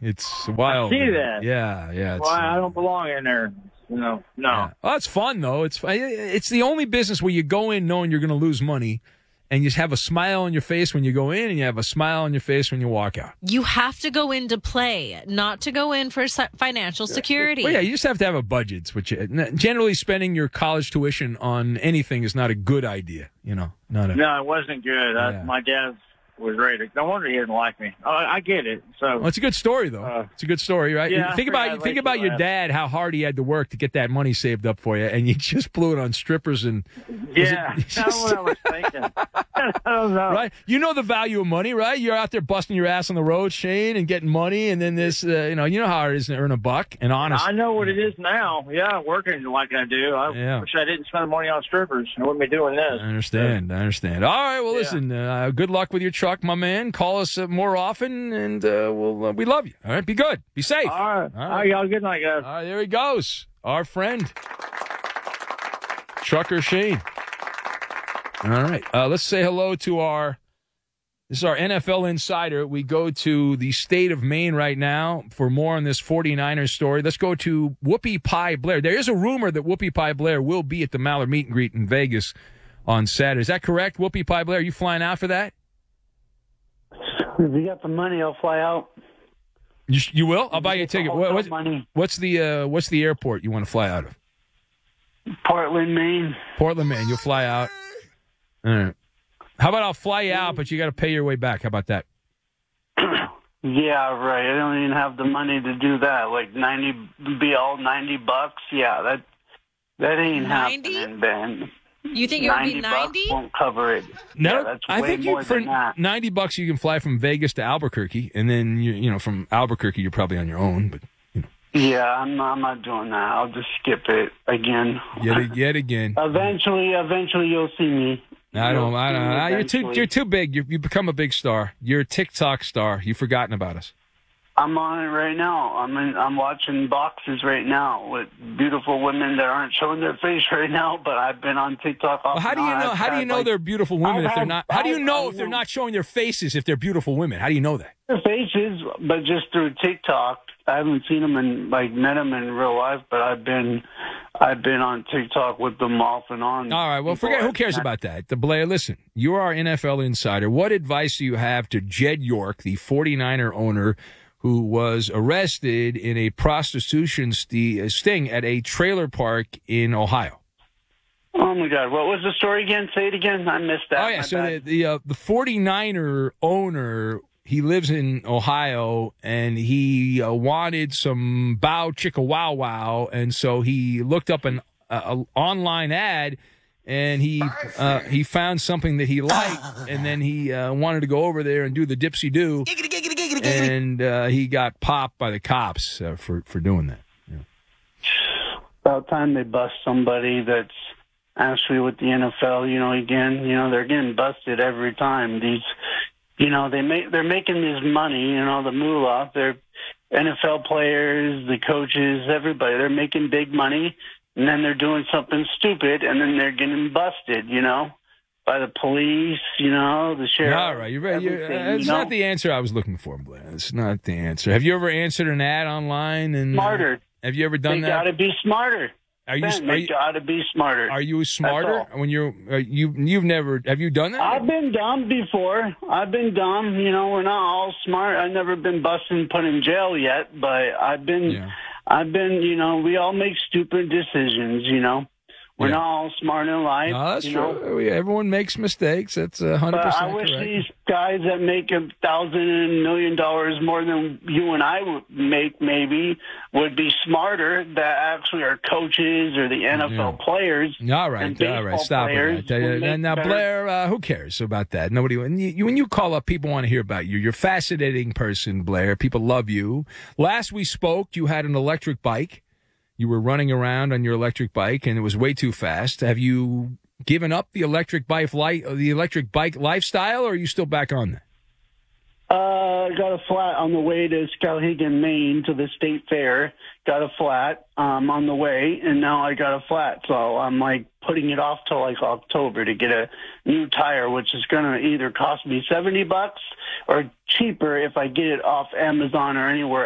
It's wild. I see that. Yeah. Well, I don't belong in there. No. Yeah. Well, it's fun though. It's the only business where you go in knowing you're going to lose money, and you have a smile on your face when you go in, and you have a smile on your face when you walk out. You have to go in to play, not to go in for financial security. Well, yeah, you just have to have a budget. Which generally, spending your college tuition on anything is not a good idea. No, it wasn't good. My dad was ready to. No wonder he didn't like me. I get it. So well, it's a good story, though. It's a good story, right? Yeah, think about your dad, how hard he had to work to get that money saved up for you, and you just blew it on strippers and. Yeah, that's what I was thinking. I don't know. Right? You know the value of money, right? You're out there busting your ass on the road, Shane, and getting money, and then this, you know how it is to earn a buck. And honest, I know what it is now. Yeah, working like I do. I wish I didn't spend money on strippers. I wouldn't be doing this. I understand. All right. Well, listen. Good luck with your truck, my man. Call us more often, and we love you. All right. Be good. Be safe. All right. All right. Y'all good night, guys. All right. There he goes. Our friend, Trucker Shane. All right. Let's say hello to this is our NFL insider. We go to the state of Maine right now for more on this 49ers story. Let's go to Whoopi Pie Blair. There is a rumor that Whoopi Pie Blair will be at the Mallard meet and greet in Vegas on Saturday. Is that correct, Whoopi Pie Blair? Are you flying out for that? If you got the money, I'll fly out. You will? I'll buy you a ticket. Money. What's the airport you want to fly out of? Portland, Maine. Portland, Maine. You'll fly out. All right. How about I'll fly you out, but you got to pay your way back? How about that? Yeah, right. I don't even have the money to do that. Like $90. Yeah, that ain't 90? happening, Ben. You think it would be 90? $90 won't cover it. No, yeah, that's I way think more for than that. $90 you can fly from Vegas to Albuquerque, and then from Albuquerque you're probably on your own. But yeah, I'm not doing that. I'll just skip it again. Yet again. Eventually, you'll see me. I don't. You're too big. You become a big star. You're a TikTok star. You've forgotten about us. I'm on it right now. I'm watching boxes right now with beautiful women that aren't showing their face right now. But I've been on TikTok. Well, how do you know? How do you know they're beautiful women if they're not? How do you know if they're not showing their faces if they're beautiful women? How do you know that? Their faces, but just through TikTok. I haven't seen them met them in real life, but I've been on TikTok with them off and on. All right, well, forget. Who cares about that? Blair, listen, you are our NFL insider. What advice do you have to Jed York, the 49er owner, who was arrested in a prostitution sting at a trailer park in Ohio? Oh, my God. What was the story again? Say it again. I missed that. Oh, yeah. So the 49er owner, he lives in Ohio, and he wanted some bow chicka wow wow, and so he looked up an online ad, and he found something that he liked, and then he wanted to go over there and do the dipsy do, and he got popped by the cops for doing that. Yeah. About time they bust somebody that's actually with the NFL. They're getting busted every time. They're making this money, the moolah. They're NFL players, the coaches, everybody. They're making big money, and then they're doing something stupid, and then they're getting busted, by the police, the sheriff. All right, you're right. It's not the answer I was looking for, Blair. It's not the answer. Have you ever answered an ad online? And smarter. Have you ever done that? They got to be smarter. They got to be smarter. Are you smarter when you've never? Have you done that? I've been dumb before. I've been dumb. We're not all smart. I've never been busted and put in jail yet, but I've been. Yeah. We all make stupid decisions. We're not all smart in life. No, that's true. Everyone makes mistakes. That's 100% But I wish correct. these guys that make $1,000 and $1 million more than you and I would make maybe would be smarter, that actually are coaches or the NFL players. All right, stop it. Now, Blair, who cares about that? Nobody. When you call up, people want to hear about you. You're a fascinating person, Blair. People love you. Last we spoke, you had an electric bike. You were running around on your electric bike, and it was way too fast. Have you given up the electric bike lifestyle, or are you still back on that? I got a flat on the way to Skowhegan, Maine, to the state fair. Got a flat on the way, and now I got a flat. So I'm putting it off till October to get a new tire, which is going to either cost me $70 or cheaper if I get it off Amazon or anywhere